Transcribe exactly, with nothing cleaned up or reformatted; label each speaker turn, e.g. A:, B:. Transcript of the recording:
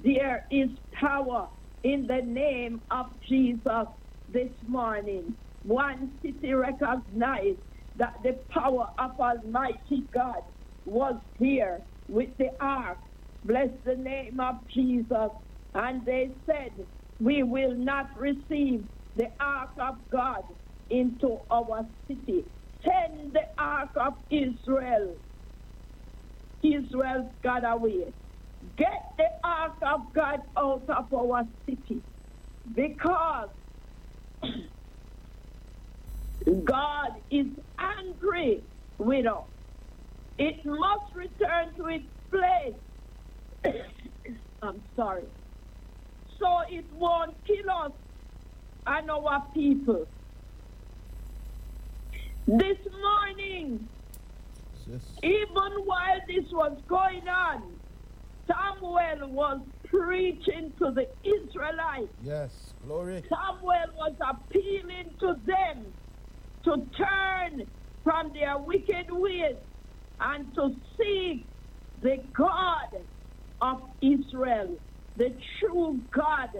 A: There is power in the name of Jesus this morning. One city recognized that the power of Almighty God was here with the ark. Bless the name of Jesus. And they said, we will not receive the ark of God into our city. Send the ark of Israel. Israel got away. Get the ark of God out of our city, because God is angry with us. It must return to its place. I'm sorry. So it won't kill us and our people. This morning, yes. Even while this was going on, Samuel was preaching to the Israelites.
B: Yes, glory.
A: Samuel was appealing to them to turn from their wicked ways and to seek the God of Israel, the true God